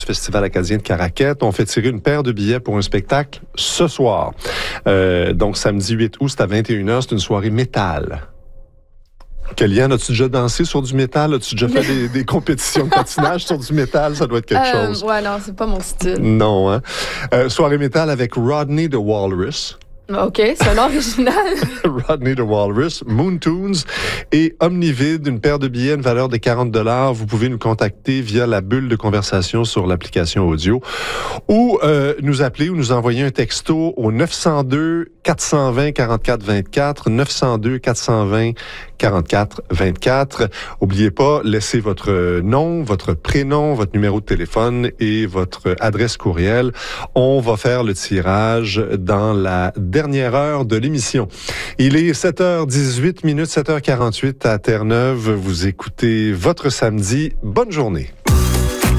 Festival acadien de Caraquette. On fait tirer une paire de billets pour un spectacle ce soir. Donc, samedi 8 août, c'est à 21h. C'est une soirée métal. Kellyanne, as-tu déjà dansé sur du métal? As-tu déjà fait des compétitions de patinage sur du métal? Ça doit être quelque chose. Ouais, non, c'est pas mon style. Non, hein? Soirée métal avec Rodney the Walrus. OK, c'est un nom original. Rodney the Walrus, Moon Tunes et Omnivide, une paire de billets, une valeur de 40$. Vous pouvez nous contacter via la bulle de conversation sur l'application audio ou nous appeler ou nous envoyer un texto au 902-420-4424, 902-420-4424. N'oubliez pas, laissez votre nom, votre prénom, votre numéro de téléphone et votre adresse courriel. On va faire le tirage dans la dernière heure de l'émission. Il est 7h18, 7h48 à Terre-Neuve. Vous écoutez Votre Samedi. Bonne journée.